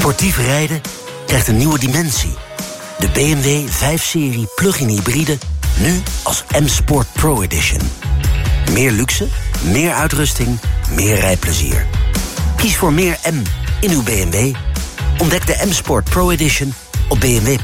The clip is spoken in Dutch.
Sportief rijden krijgt een nieuwe dimensie. De BMW 5-serie plug-in hybride, nu als M-Sport Pro Edition. Meer luxe, meer uitrusting, meer rijplezier. Kies voor meer M in uw BMW. Ontdek de M-Sport Pro Edition op bmw.nl.